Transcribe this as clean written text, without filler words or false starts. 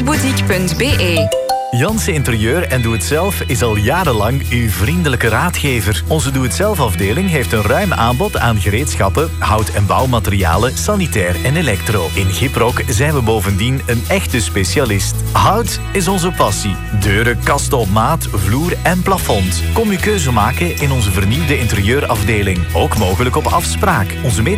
jansenboutique.be. Jansen Interieur en Doe-het-zelf is al jarenlang uw vriendelijke raadgever. Onze Doe-het-zelf-afdeling heeft een ruim aanbod aan gereedschappen, hout- en bouwmaterialen, sanitair en elektro. In Gyproc zijn we bovendien een echte specialist. Hout is onze passie. Deuren, kasten op maat, vloer en plafond. Kom uw keuze maken in onze vernieuwde interieurafdeling. Ook mogelijk op afspraak. Onze